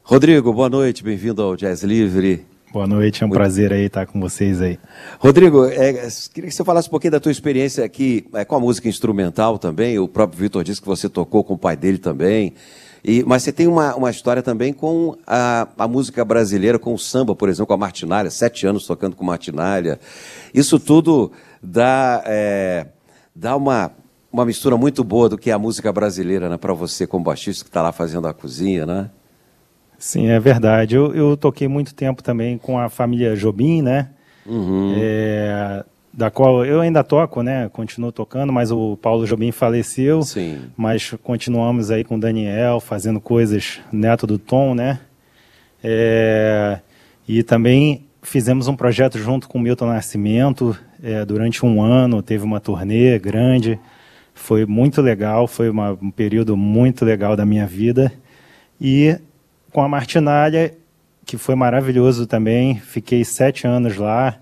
Rodrigo, boa noite, bem-vindo ao Jazz Livre. Boa noite, é um prazer aí estar com vocês aí. Rodrigo, queria que você falasse um pouquinho da tua experiência aqui com a música instrumental também. O próprio Vitor disse que você tocou com o pai dele também. Mas você tem uma história também com a música brasileira, com o samba, por exemplo, com a Martinália, 7 anos tocando com Martinália. Isso tudo dá uma mistura muito boa do que é a música brasileira, né, para você como baixista que está lá fazendo a cozinha, né? Sim, é verdade. Eu toquei muito tempo também com a família Jobim, né? Uhum. Da qual eu ainda toco, né? Continuo tocando, mas o Paulo Jobim faleceu. Sim. Mas continuamos aí com o Daniel, fazendo coisas, neto do Tom, né? E também fizemos um projeto junto com o Milton Nascimento, durante um ano, teve uma turnê grande. Foi muito legal, foi um período muito legal da minha vida. E com a Martinália, que foi maravilhoso também, fiquei 7 anos lá,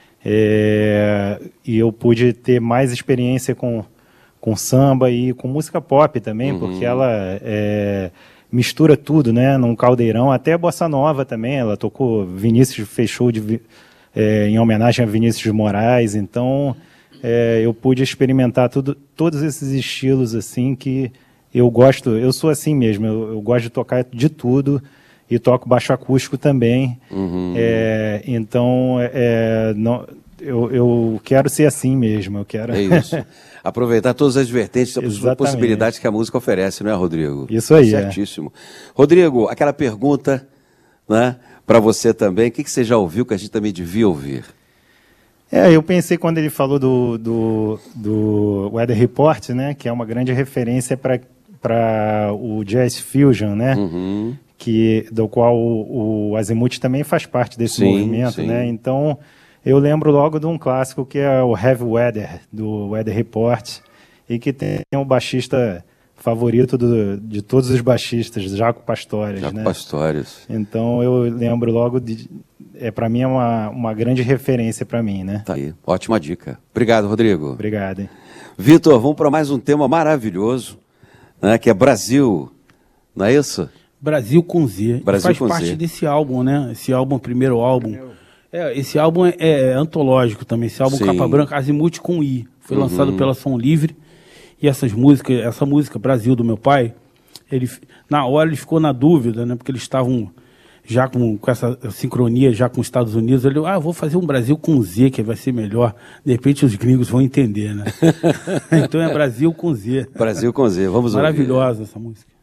e eu pude ter mais experiência com samba e com música pop também, porque ela mistura tudo, né, num caldeirão, até bossa nova também. Ela tocou, Vinícius fez show em homenagem a Vinícius de Moraes, então eu pude experimentar todos esses estilos assim que eu gosto. Eu sou assim mesmo, eu gosto de tocar de tudo e toco baixo acústico também. Então eu quero ser assim mesmo, eu quero... É isso. Aproveitar todas as vertentes, as possibilidades que a música oferece, não é, Rodrigo? Isso aí. Certíssimo. Rodrigo, aquela pergunta, né, para você também, o que você já ouviu que a gente também devia ouvir? Eu pensei quando ele falou do Weather Report, né, que é uma grande referência para o Jazz Fusion, né, do qual o Azimuth também faz parte desse movimento, né, então eu lembro logo de um clássico que é o Heavy Weather, do Weather Report, e que tem um baixista favorito de todos os baixistas, Jaco Pastorius. Jaco Pastorius. Então eu lembro logo para mim é uma grande referência para mim, né? Tá aí, ótima dica. Obrigado, Rodrigo. Obrigado. Hein? Vitor, vamos para mais um tema maravilhoso, né, que é Brasil, não é isso? Brasil com Z. Brasil faz com parte Z. Desse álbum, né? Esse álbum, primeiro álbum. Esse álbum é antológico também. Esse álbum Capa Branca, Azimuth com I. Foi lançado pela Som Livre. E essa música, Brasil, do meu pai, na hora ele ficou na dúvida, né? Porque eles estavam já com essa sincronia já com os Estados Unidos. Ele, vou fazer um Brasil com Z, que vai ser melhor. De repente os gringos vão entender, né? Então é Brasil com Z. Brasil com Z, vamos ouvir. Maravilhosa essa música.